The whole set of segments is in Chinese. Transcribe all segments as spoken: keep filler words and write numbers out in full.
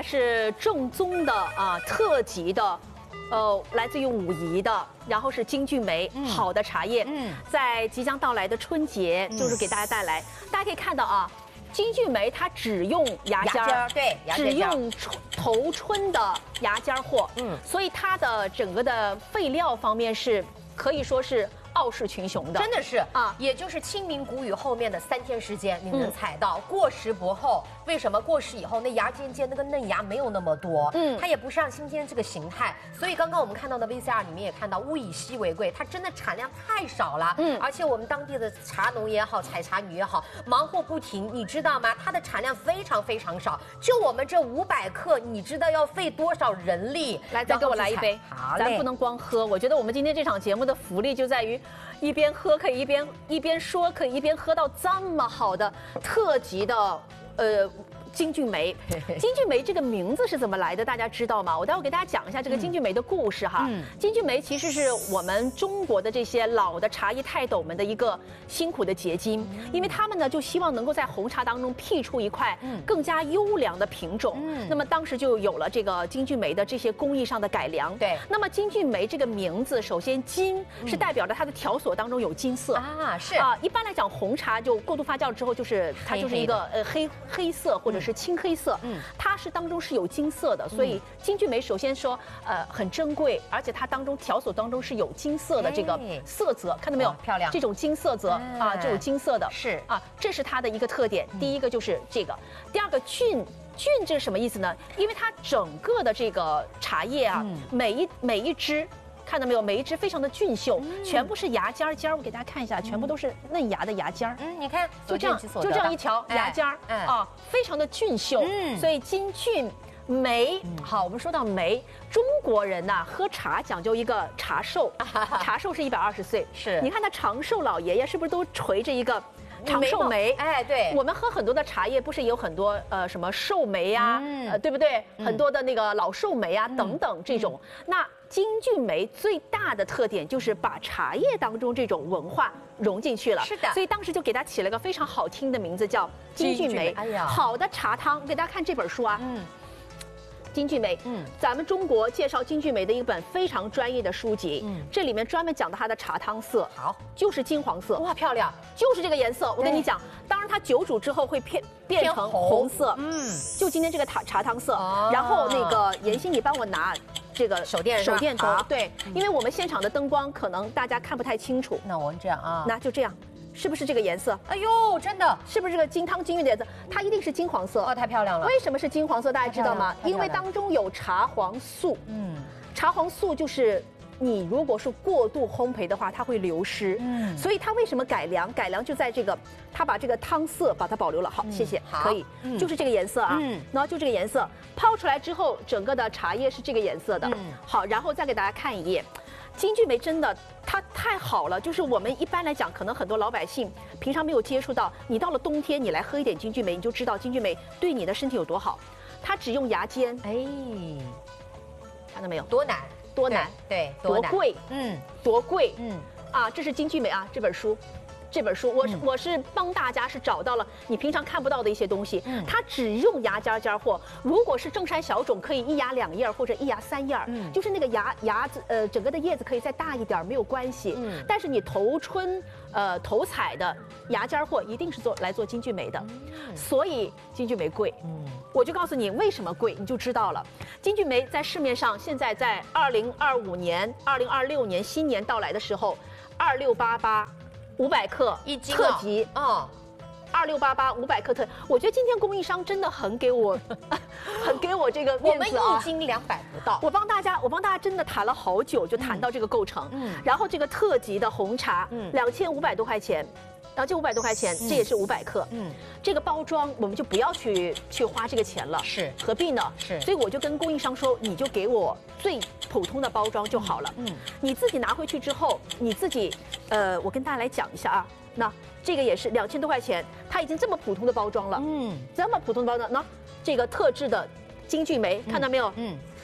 的是正宗的啊特级的。 呃，来自于武夷的，然后是金骏眉，嗯、好的茶叶，嗯，在即将到来的春节，嗯、就是给大家带来。大家可以看到啊，金骏眉它只用芽尖儿， 对， 只用头春的芽尖货，嗯，所以它的整个的废料方面是可以说是。 傲视群雄的， 真的是啊，也就是清明谷雨后面的三天时间，你能采到。嗯、过时不候，为什么过时以后那芽尖尖那个嫩芽没有那么多？嗯，它也不是按新鲜这个形态，所以刚刚我们看到的 V C R 里面也看到，物以稀为贵，它真的产量太少了。嗯，而且我们当地的茶农也好，采茶女也好，忙活不停，你知道吗？它的产量非常非常少，就我们这五百克，你知道要费多少人力？ 来，再给我来一杯。好嘞，咱不能光喝。我觉得我们今天这场节目的福利就在于。 一边喝可以一边一边说，可以一边喝到这么好的特级的，呃。 金骏眉，金骏眉这个名字是怎么来的？大家知道吗？我待会给大家讲一下这个金骏眉的故事哈。嗯、金骏眉其实是我们中国的这些老的茶叶泰斗们的一个辛苦的结晶，嗯、因为他们呢就希望能够在红茶当中辟出一块更加优良的品种。嗯、那么当时就有了这个金骏眉的这些工艺上的改良。对。那么金骏眉这个名字，首先金是代表着它的条索当中有金色啊，是啊。一般来讲，红茶就过度发酵之后，就是它就是一个呃黑黑色或者。 是青黑色，嗯，它是当中是有金色的，所以金骏眉首先说，呃，很珍贵，而且它当中条索当中是有金色的这个色泽，看到没有？漂亮，这种金色泽啊，这种金色的，是啊，这是它的一个特点。第一个就是这个，第二个菌。 菌这是什么意思呢？因为它整个的这个茶叶啊，每一每一支。 看到没有？每一支非常的俊秀，嗯、全部是芽尖儿尖儿。我给大家看一下，嗯、全部都是嫩芽的芽尖儿。嗯，你看，就这样，就这样一条芽尖儿、哎、啊，非常的俊秀。嗯，所以金骏眉，嗯、好，我们说到眉，中国人呐、啊、喝茶讲究一个茶寿，茶寿是一百二十岁。是，你看他长寿老爷爷是不是都垂着一个？ 长寿眉，哎，对，我们喝很多的茶叶，不是也有很多呃什么寿眉呀、啊，嗯、呃，对不对？嗯、很多的那个老寿眉啊、嗯、等等这种。嗯、那金骏眉最大的特点就是把茶叶当中这种文化融进去了。是的，所以当时就给它起了个非常好听的名字，叫金骏眉。哎呀，好的茶汤，我给大家看这本书啊。嗯。 金骏眉，嗯，咱们中国介绍金骏眉的一本非常专业的书籍，嗯，这里面专门讲到它的茶汤色，好，就是金黄色，哇，漂亮，就是这个颜色。我跟你讲，当然它久煮之后会变变成红色，嗯，就今天这个茶茶汤色。然后那个妍希，你帮我拿这个手电手电筒，对，因为我们现场的灯光可能大家看不太清楚。那我这样啊，那就这样。 是不是这个颜色？哎呦，真的，是不是这个金汤金玉的颜色？它一定是金黄色哦，太漂亮了。为什么是金黄色？大家知道吗？因为当中有茶黄素。嗯，茶黄素就是你如果是过度烘焙的话，它会流失。嗯，所以它为什么改良？改良就在这个，它把这个汤色把它保留了。好，谢谢，可以，就是这个颜色啊。嗯，然后就这个颜色，泡出来之后，整个的茶叶是这个颜色的。嗯，好，然后再给大家看一页。 金骏眉真的，它太好了。就是我们一般来讲，可能很多老百姓平常没有接触到。你到了冬天，你来喝一点金骏眉，你就知道金骏眉对你的身体有多好。它只用芽尖，哎，看到没有？多难，多难，对，多贵，嗯，多贵，嗯，啊，这是金骏眉啊，这本书。 这本书，我是、嗯、我是帮大家是找到了你平常看不到的一些东西，嗯、它只用芽尖尖货。如果是正山小种，可以一芽两叶或者一芽三叶，嗯、就是那个芽芽子呃整个的叶子可以再大一点，没有关系。嗯、但是你头春呃头采的芽尖货一定是做来做金骏眉的，嗯、所以金骏眉贵。嗯，我就告诉你为什么贵，你就知道了。金骏眉在市面上现在在二零二五年、二零二六年新年到来的时候，二六八八。 五百克一斤特级啊，二六八八五百克特，我觉得今天供应商真的很给我，很给我这个面子啊。我们一斤两百不到，我帮大家，我帮大家真的谈了好久，就谈到这个构成。嗯，然后这个特级的红茶，嗯，两千五百多块钱。 然后这五百多块钱，这也是五百克。嗯，这个包装我们就不要去去花这个钱了，是何必呢？是，所以我就跟供应商说，你就给我最普通的包装就好了。嗯，你自己拿回去之后，你自己，呃，我跟大家来讲一下啊。那这个也是两千多块钱，它已经这么普通的包装了。嗯，这么普通的包装，那这个特制的金骏眉，看到没有？嗯。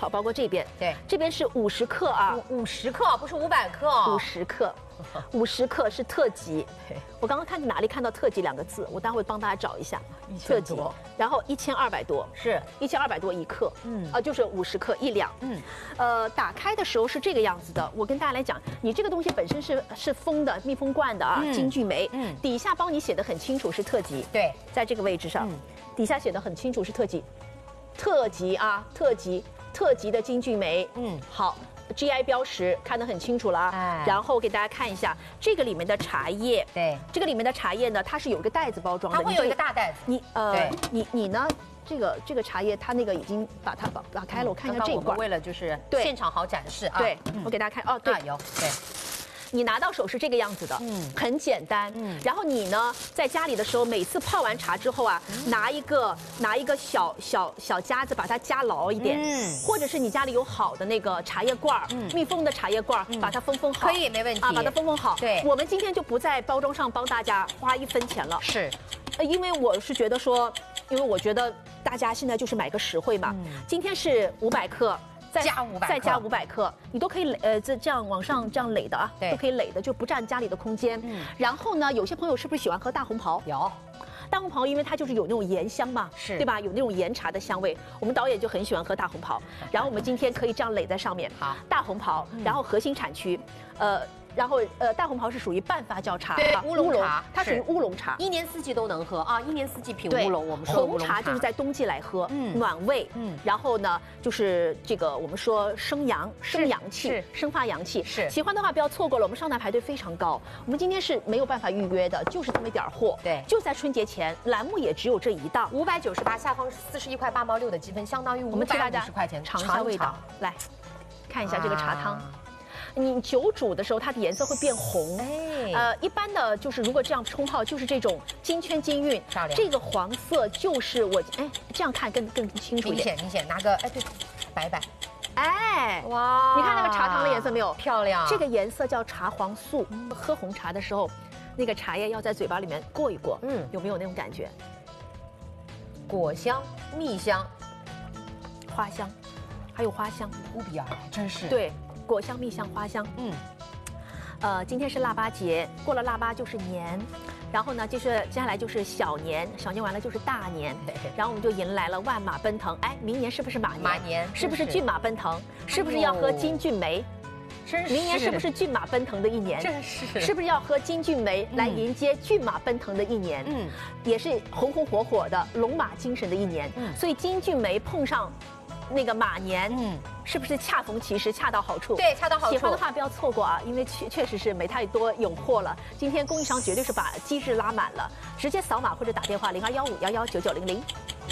好，包括这边， 对， 这边是五十克啊， 五十克不是五百克哦， 五十克，五十克是特级。我刚刚看哪里看到特级两个字，我待会帮大家找一下。特级，然后一千二百多， 是一千二百多一克，嗯啊，就是五十克一两，嗯，呃，打开的时候是这个样子的。我跟大家来讲，你这个东西本身是是封的，密封罐的啊，金骏眉，嗯，底下帮你写的很清楚是特级， 对， 在这个位置上，底下写的很清楚是特级，特级啊，特级，特级的金骏眉，嗯，好。G I 标识看得很清楚了啊，哎、然后给大家看一下这个里面的茶叶， 对， 这个里面的茶叶呢，它是有一个袋子包装的， 它会有一个大袋子。 你呃，你你呢？这个这个茶叶，它那个已经把它打打开了，我看一下这一罐。 为了就是现场好展示啊， 对，我给大家看哦，对， 有对。 你拿到手是这个样子的，嗯，很简单，嗯，然后你呢，在家里的时候，每次泡完茶之后啊，嗯、拿一个拿一个小小小夹子，把它夹牢一点，嗯，或者是你家里有好的那个茶叶罐儿，嗯，密封的茶叶罐儿，嗯、把它封封好， 可以没问题啊，把它封封好。 对， 我们今天就不在包装上帮大家花一分钱了， 是， 呃，因为我是觉得说，因为我觉得大家现在就是买个实惠嘛，嗯、今天是五百克。再加五百， 再加五百克，你都可以垒，呃，这这样往上这样垒的啊，都可以垒的，就不占家里的空间。嗯，然后呢，有些朋友是不是喜欢喝大红袍？ 有， 大红袍因为它就是有那种岩香嘛， 是对吧？有那种岩茶的香味，我们导演就很喜欢喝大红袍。然后我们今天可以这样垒在上面， 好， 大红袍，然后核心产区，呃。然后，呃，大红袍是属于半发酵茶， 对，乌龙茶， 它属于乌龙茶， 一年四季都能喝啊，一年四季品乌龙。我们说红茶就是在冬季来喝，嗯，暖胃，嗯，然后呢，就是这个我们说生阳、生阳气、生发阳气。 是， 喜欢的话不要错过了，我们上台排队非常高，我们今天是没有办法预约的，就是这么一点货， 对， 就在春节前，栏目也只有这一档， 五百九十八，下方是四十一块八毛六的积分，相当于五百五十块钱， 尝一下味道，来看一下这个茶汤。你久煮的时候，它的颜色会变红。哎，呃，一般的就是如果这样冲泡，就是这种金圈金韵， 漂亮。 这个黄色就是我哎，这样看更更清楚一点。 明显明显，拿个哎对，摆摆。 哎，哇！你看那个茶汤的颜色没有？ 漂亮。 这个颜色叫茶黄素。嗯、喝红茶的时候，那个茶叶要在嘴巴里面过一过，嗯，有没有那种感觉？ 果香、蜜香、 花香，还有花香， 无比啊，真是。 对。果香、蜜香、花香，嗯，呃，今天是腊八节，过了腊八就是年，然后呢，就是接下来就是小年，小年完了就是大年，然后我们就迎来了万马奔腾。哎，明年是不是马年？ 马年是不是骏马奔腾？是不是要喝金骏眉？ 真是。 明年是不是骏马奔腾的一年？ 真是。 是不是要喝金骏眉来迎接骏马奔腾的一年？嗯，也是红红火火的龙马精神的一年。嗯，所以金骏眉碰上。那个马年，嗯，是不是恰逢其时，恰到好处？ 对，恰到好处。 喜欢的话不要错过啊，因为确确实是没太多有货了。今天供应商绝对是把机制拉满了，直接扫码或者打电话零二幺五幺幺九九零零。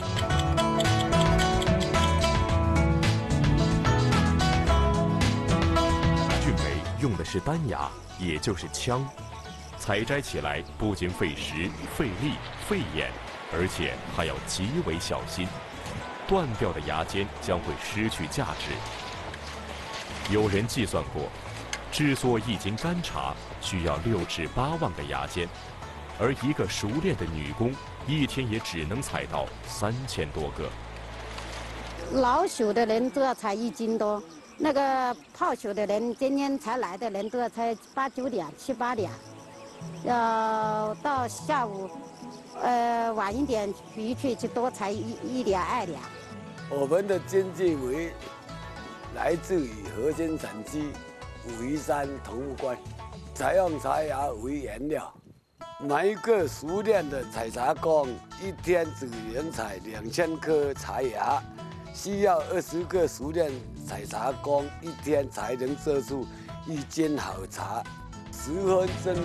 骏眉用的是单芽，也就是枪，采摘起来不仅费时、费力、费眼，而且还要极为小心。断掉的芽尖将会失去价值。有人计算过，制作一斤干茶需要六至八万个芽尖，而一个熟练的女工一天也只能采到三千多个。 老手的人都要采一斤多，那个泡手的人，今天才来的人都要采八九两、七八两，要到下午，呃晚一点回去就多采一一两、二两。 我们的金骏眉来自于核心产区武夷山桐木关，采用茶芽为原料。每一个熟练的采茶工一天只能采两千颗茶芽，需要二十个熟练采茶工一天才能做出一斤好茶，十分珍